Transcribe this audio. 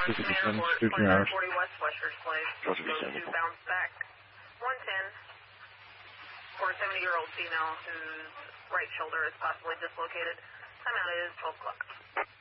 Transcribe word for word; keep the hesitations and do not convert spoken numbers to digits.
fifty-seven, fifteen hours. forty West Westchurch Place. Supposed to be seventy. Bounce back. one ten for a seventy-year-old female whose right shoulder is possibly dislocated. Timeout is twelve o'clock.